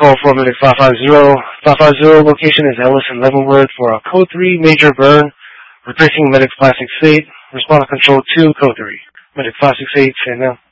call for Medic 550. 550 location is Ellis and Leavenworth for a Code 3 major burn, replacing Medic 568. Response control 2, Code 3. Medic 568, stand now.